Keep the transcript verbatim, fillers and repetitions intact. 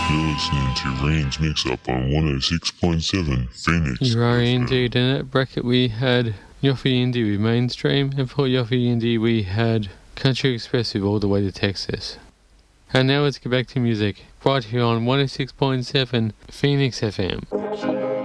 You're listening to Rain's Mix Up on one oh six point seven Phoenix. You are F M. indeed. In that bracket we had Yoffie Indie with Mainstream, and for Yoffie Indie we had Country Expressive All the Way to Texas. And now let's get back to music, right here on one oh six point seven Phoenix F M.